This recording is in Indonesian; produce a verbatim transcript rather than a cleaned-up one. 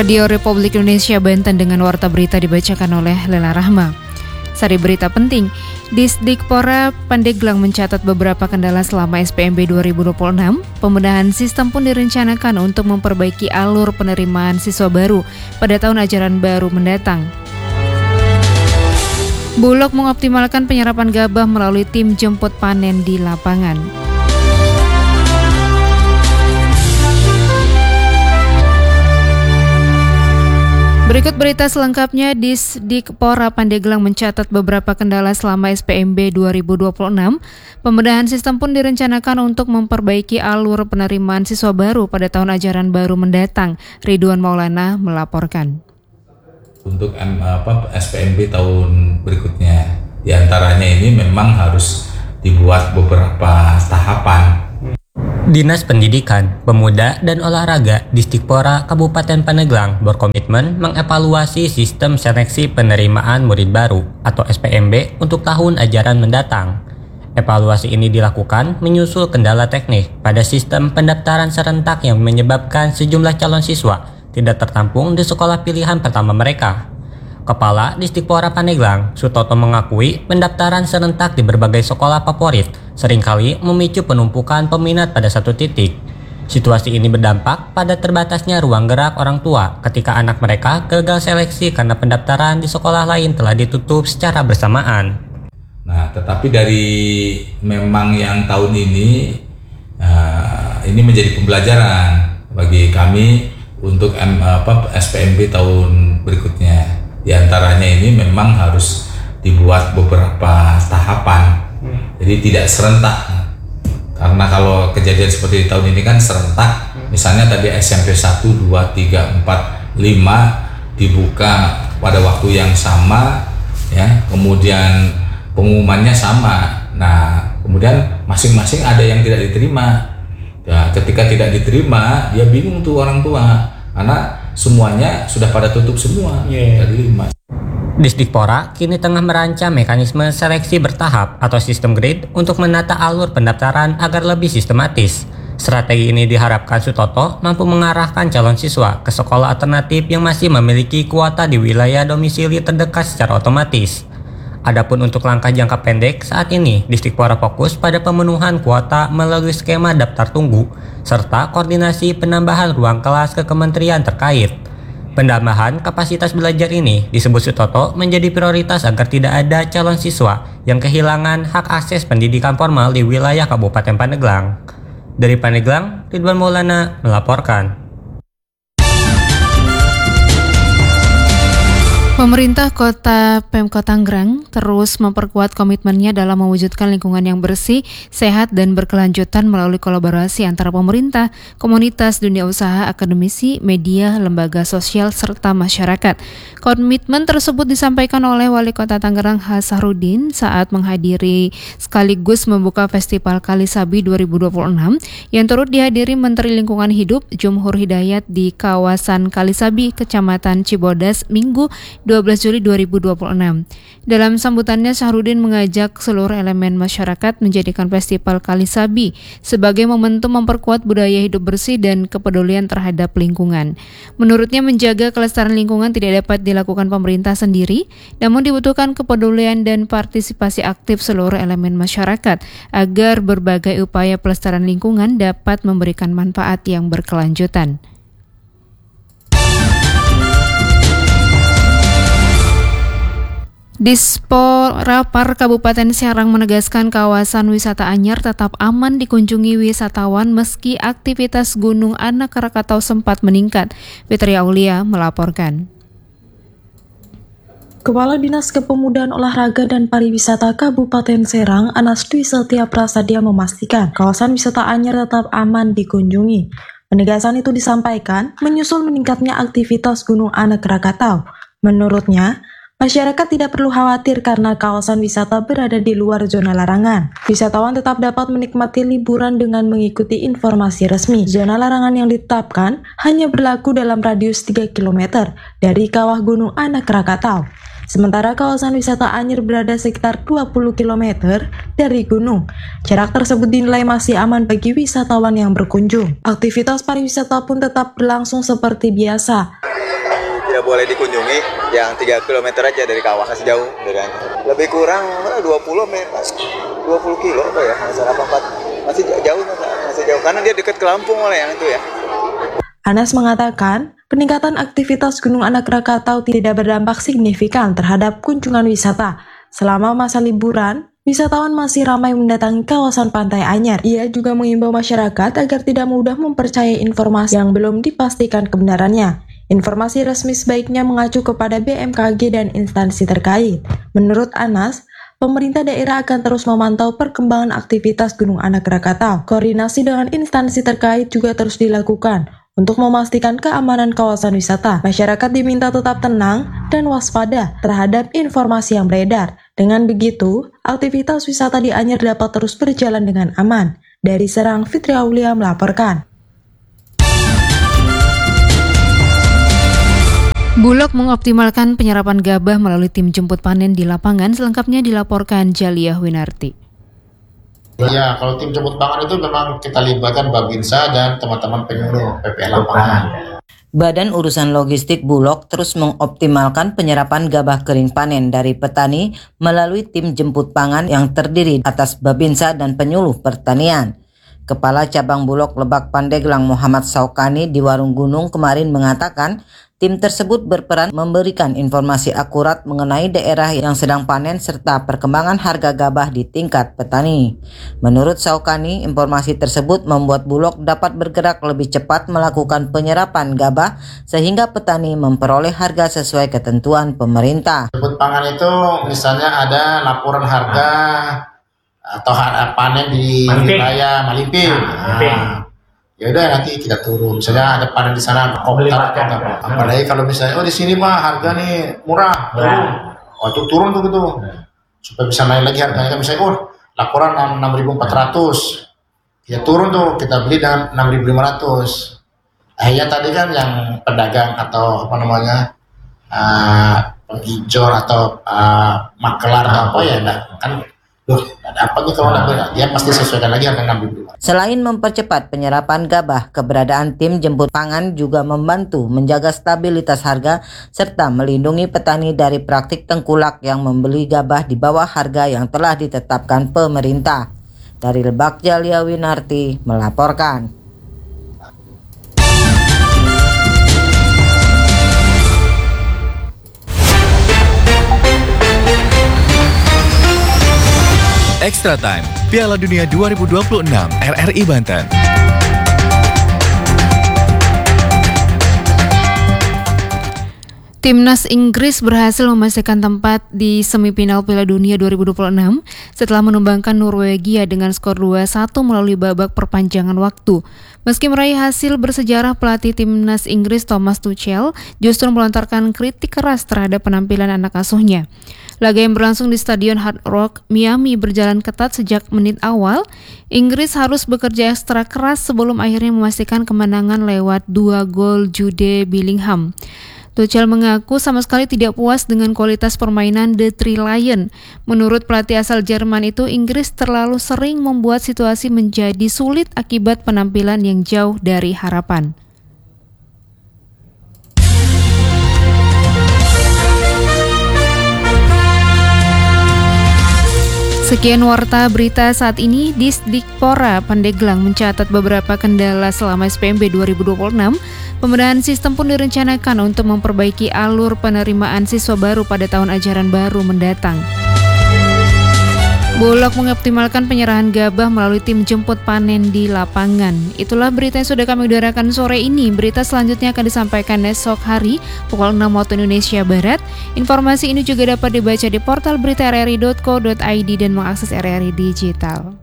Radio Republik Indonesia Banten dengan warta berita dibacakan oleh Lela Rahma. Sari berita penting, Disdikpora Pandeglang mencatat beberapa kendala selama S P M B dua ribu dua puluh enam. Pembenahan sistem pun direncanakan untuk memperbaiki alur penerimaan siswa baru pada tahun ajaran baru mendatang. Bulog mengoptimalkan penyerapan gabah melalui tim jemput panen di lapangan. Berikut berita selengkapnya. Disdikpora Pandeglang mencatat beberapa kendala selama S P M B dua ribu dua puluh enam. Pembedahan sistem pun direncanakan untuk memperbaiki alur penerimaan siswa baru pada tahun ajaran baru mendatang. Ridwan Maulana melaporkan. Untuk apa, S P M B tahun berikutnya, diantaranya ini memang harus dibuat beberapa tahapan. Dinas Pendidikan, Pemuda, dan Olahraga Disdikpora Kabupaten Pandeglang berkomitmen mengevaluasi sistem seleksi penerimaan murid baru atau S P M B untuk tahun ajaran mendatang. Evaluasi ini dilakukan menyusul kendala teknis pada sistem pendaftaran serentak yang menyebabkan sejumlah calon siswa tidak tertampung di sekolah pilihan pertama mereka. Kepala Disdikpora Pandeglang, Sutoto, mengakui pendaftaran serentak di berbagai sekolah favorit seringkali memicu penumpukan peminat pada satu titik. Situasi ini berdampak pada terbatasnya ruang gerak orang tua ketika anak mereka gagal seleksi karena pendaftaran di sekolah lain telah ditutup secara bersamaan. Nah, tetapi dari memang yang tahun ini, uh, ini menjadi pembelajaran bagi kami untuk M, apa, S P M B tahun berikutnya. Di antaranya ini memang harus dibuat beberapa tahapan, jadi tidak serentak. Karena kalau kejadian seperti di tahun ini kan serentak, misalnya tadi S M P satu, dua, tiga, empat, lima dibuka pada waktu yang sama, ya, kemudian pengumumannya sama. Nah, kemudian masing-masing ada yang tidak diterima. Ya, ketika tidak diterima, dia bingung tuh orang tua, karena semuanya sudah pada tutup semua, yeah. Dari lima. Disdikpora kini tengah merancang mekanisme seleksi bertahap atau sistem grade untuk menata alur pendaftaran agar lebih sistematis. Strategi ini diharapkan Sutoto mampu mengarahkan calon siswa ke sekolah alternatif yang masih memiliki kuota di wilayah domisili terdekat secara otomatis. Adapun untuk langkah jangka pendek, saat ini Disdikpora fokus pada pemenuhan kuota melalui skema daftar tunggu serta koordinasi penambahan ruang kelas ke kementerian terkait. Penambahan kapasitas belajar ini disebut Sutoto menjadi prioritas agar tidak ada calon siswa yang kehilangan hak akses pendidikan formal di wilayah Kabupaten Pandeglang. Dari Pandeglang, Ridwan Maulana melaporkan. Pemerintah Kota Pemkot Tangerang terus memperkuat komitmennya dalam mewujudkan lingkungan yang bersih, sehat, dan berkelanjutan melalui kolaborasi antara pemerintah, komunitas, dunia usaha, akademisi, media, lembaga sosial, serta masyarakat. Komitmen tersebut disampaikan oleh Wali Kota Tangerang Hasahrudin saat menghadiri sekaligus membuka Festival Kalisabi dua ribu dua puluh enam yang turut dihadiri Menteri Lingkungan Hidup Jumhur Hidayat di kawasan Kalisabi, Kecamatan Cibodas, Minggu dua belas Juli dua ribu dua puluh enam. Dalam sambutannya, Sahrudin mengajak seluruh elemen masyarakat menjadikan Festival Kalisabi sebagai momentum memperkuat budaya hidup bersih dan kepedulian terhadap lingkungan. Menurutnya, menjaga kelestarian lingkungan tidak dapat dilakukan pemerintah sendiri, namun dibutuhkan kepedulian dan partisipasi aktif seluruh elemen masyarakat agar berbagai upaya pelestarian lingkungan dapat memberikan manfaat yang berkelanjutan. Disporapar Kabupaten Serang menegaskan kawasan wisata Anyar tetap aman dikunjungi wisatawan meski aktivitas Gunung Anak Krakatau sempat meningkat. Fitri Aulia melaporkan. Kepala Dinas Kepemudaan Olahraga dan Pariwisata Kabupaten Serang, Anas Dwi Setia Prasadia, memastikan kawasan wisata Anyar tetap aman dikunjungi. Penegasan itu disampaikan menyusul meningkatnya aktivitas Gunung Anak Krakatau. Menurutnya, masyarakat tidak perlu khawatir karena kawasan wisata berada di luar zona larangan. Wisatawan tetap dapat menikmati liburan dengan mengikuti informasi resmi. Zona larangan yang ditetapkan hanya berlaku dalam radius tiga kilometer dari kawah Gunung Anak Krakatau. Sementara kawasan wisata Anyar berada sekitar dua puluh kilometer dari gunung. Jarak tersebut dinilai masih aman bagi wisatawan yang berkunjung. Aktivitas pariwisata pun tetap berlangsung seperti biasa. tidak boleh dikunjungi yang tiga kilometer aja dari kawah, kasih jauh dari Anyer. Lebih kurang dua puluh meter, dua puluh kilo apa ya, apa empat, masih jauh, masih jauh karena dia dekat ke Lampung oleh yang itu ya. Anas mengatakan, peningkatan aktivitas Gunung Anak Rakatau tidak berdampak signifikan terhadap kunjungan wisata. Selama masa liburan, wisatawan masih ramai mendatangi kawasan Pantai Anyer. Ia juga mengimbau masyarakat agar tidak mudah mempercayai informasi yang belum dipastikan kebenarannya. Informasi resmi sebaiknya mengacu kepada B M K G dan instansi terkait. Menurut Anas, pemerintah daerah akan terus memantau perkembangan aktivitas Gunung Anak Rakatau. Koordinasi dengan instansi terkait juga terus dilakukan untuk memastikan keamanan kawasan wisata. Masyarakat diminta tetap tenang dan waspada terhadap informasi yang beredar. Dengan begitu, aktivitas wisata di Anyer dapat terus berjalan dengan aman. Dari Serang, Fitri Aulia melaporkan. Bulog mengoptimalkan penyerapan gabah melalui tim jemput panen di lapangan. Selengkapnya dilaporkan Jaliah Winarti. Ya, kalau tim jemput pangan itu memang kita libatkan Babinsa dan teman-teman penyuluh P P L lapangan. Badan Urusan Logistik Bulog terus mengoptimalkan penyerapan gabah kering panen dari petani melalui tim jemput pangan yang terdiri atas Babinsa dan penyuluh pertanian. Kepala Cabang Bulog Lebak Pandeglang Muhammad Saukani di Warung Gunung kemarin mengatakan, tim tersebut berperan memberikan informasi akurat mengenai daerah yang sedang panen serta perkembangan harga gabah di tingkat petani. Menurut Saukani, informasi tersebut membuat Bulog dapat bergerak lebih cepat melakukan penyerapan gabah sehingga petani memperoleh harga sesuai ketentuan pemerintah. Jemput pangan itu misalnya ada laporan harga atau panen di Malimping. wilayah Malimping. Nah, ya udah nanti kita turun. Misalnya ada panen di sana, komentar atau apa. Apalagi kalau misalnya oh di sini mah harga nih murah, turun. Oh itu turun tuh gitu. Supaya bisa naik lagi harganya. Misalnya oh laporan enam ribu empat ratus. Ya turun tuh kita beli dengan enam ribu lima ratus. Akhirnya tadi kan yang pedagang atau apa namanya uh, penghijau atau uh, makelar atau apa ya nah, kan Loh, apa nih kalau nah. dia pasti sesuaikan lagi harga enam ribu. Selain mempercepat penyerapan gabah, keberadaan tim jemput pangan juga membantu menjaga stabilitas harga serta melindungi petani dari praktik tengkulak yang membeli gabah di bawah harga yang telah ditetapkan pemerintah. Dari Lebak, Jaliah Winarti melaporkan. Extra Time, Piala Dunia dua ribu dua puluh enam, R R I Banten. Timnas Inggris berhasil memastikan tempat di semifinal Piala Dunia dua ribu dua puluh enam setelah menumbangkan Norwegia dengan skor dua satu melalui babak perpanjangan waktu. Meski meraih hasil bersejarah, pelatih Timnas Inggris Thomas Tuchel justru melontarkan kritik keras terhadap penampilan anak asuhnya. Laga yang berlangsung di Stadion Hard Rock, Miami berjalan ketat sejak menit awal. Inggris harus bekerja ekstra keras sebelum akhirnya memastikan kemenangan lewat dua gol Jude Bellingham. Tuchel mengaku sama sekali tidak puas dengan kualitas permainan The Three Lions. Menurut pelatih asal Jerman itu, Inggris terlalu sering membuat situasi menjadi sulit akibat penampilan yang jauh dari harapan. Sekian warta berita saat ini. Disdikpora Pandeglang mencatat beberapa kendala selama S P M B dua ribu dua puluh enam. Pembenahan sistem pun direncanakan untuk memperbaiki alur penerimaan siswa baru pada tahun ajaran baru mendatang. Bulog mengoptimalkan penyerahan gabah melalui tim jemput panen di lapangan. Itulah berita yang sudah kami udarakan sore ini. Berita selanjutnya akan disampaikan esok hari pukul enam waktu Indonesia Barat. Informasi ini juga dapat dibaca di portal berita r r i dot co dot i d dan mengakses R R I Digital.